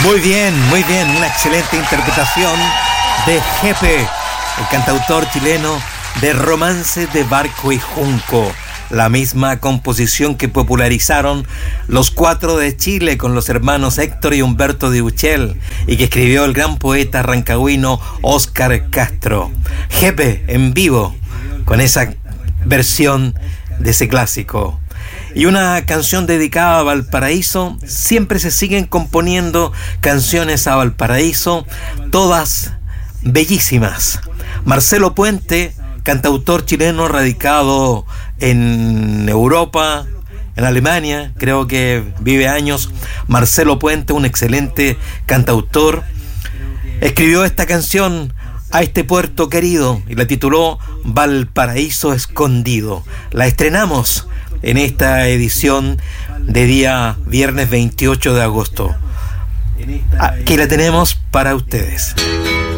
Muy bien, una excelente interpretación de Jepe, el cantautor chileno de Romances de Barco y Junco, la misma composición que popularizaron los Cuatro de Chile con los hermanos Héctor y Humberto de Uchel y que escribió el gran poeta rancagüino Óscar Castro. Jepe en vivo con esa versión de ese clásico. Y una canción dedicada a Valparaíso. Siempre se siguen componiendo canciones a Valparaíso, todas bellísimas. Marcelo Puente, cantautor chileno radicado en Europa, en Alemania, creo que vive años. Marcelo Puente, un excelente cantautor, escribió esta canción a este puerto querido y la tituló Valparaíso Escondido. La estrenamos en esta edición de día viernes 28 de agosto. Aquí la tenemos para ustedes.